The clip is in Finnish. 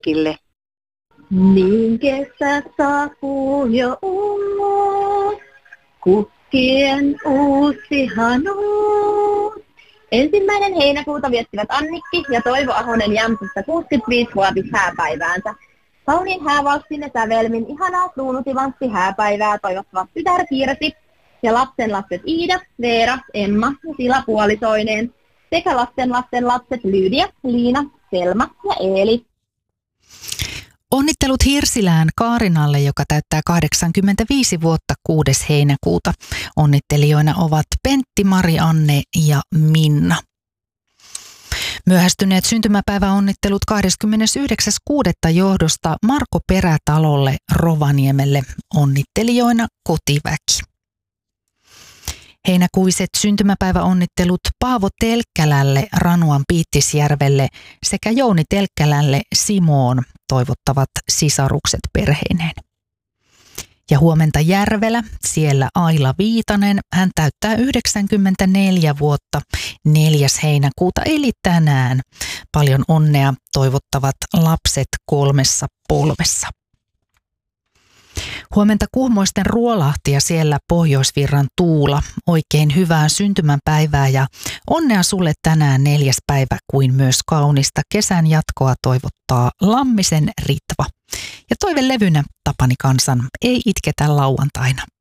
kaikille. Niin kesä saapuu jo ulos, kukkien uusi hanuus. 1. heinäkuuta viettivät Annikki ja Toivo Ahonen Jämsässä 65-vuotishääpäiväänsä. Kauniin häävalssin ja sävelmin ihanaa kruunutivantti hääpäivää toivottavat tytär Kirsi ja lapsenlapset Iida, Veera, Emma ja Sila puolisoineen sekä lasten lapset Lydia, Liina, Selma ja Eeli. Onnittelut Hirsilään Kaarinalle, joka täyttää 85 vuotta 6. heinäkuuta. Onnittelijoina ovat Pentti, Mari-Anne ja Minna. Myöhästyneet syntymäpäiväonnittelut 29.6. johdosta Marko Perätalolle Rovaniemelle, onnittelijoina kotiväki. Heinäkuiset syntymäpäiväonnittelut Paavo Telkkälälle Ranuan Piittisjärvelle sekä Jouni Telkkälälle Simoon toivottavat sisarukset perheineen. Ja huomenta Järvelä, siellä Aila Viitanen, hän täyttää 94 vuotta 4. heinäkuuta eli tänään. Paljon onnea toivottavat lapset 3 polvessa. Huomenta Kuhmoisten Ruolahti ja siellä Pohjoisvirran Tuula. Oikein hyvää syntymäpäivää ja onnea sulle tänään 4. päivä kuin myös kaunista kesän jatkoa toivottaa Lammisen Ritva. Ja toivelevynä Tapani Kansan Ei itketä lauantaina.